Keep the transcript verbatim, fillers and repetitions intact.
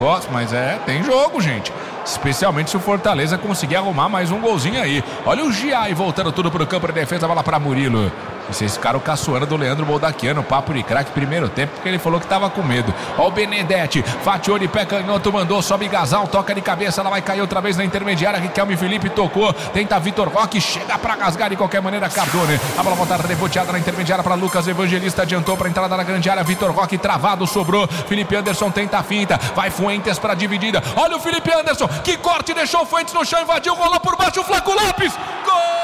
Mas é, tem jogo, gente. Especialmente se o Fortaleza conseguir arrumar mais um golzinho aí. Olha o Giai voltando tudo pro campo de defesa, bola pra Murilo. E vocês ficaram caçoando do Leandro Boldaquiano, papo de craque primeiro tempo, porque ele falou que tava com medo. Ó o Benedetti, fatiou de pé canhoto, mandou, sobe Gasal, toca de cabeça, ela vai cair outra vez na intermediária. Riquelme Felipe tocou, tenta Vitor Roque, chega pra rasgar de qualquer maneira Cardone. A bola voltada reboteada na intermediária pra Lucas Evangelista, adiantou pra entrada na grande área. Vitor Roque travado, sobrou. Felipe Anderson tenta a finta, vai Fuentes pra dividida. Olha o Felipe Anderson, que corte, deixou o Fuentes no chão, invadiu, rolou por baixo o Flaco Lopes. Gol!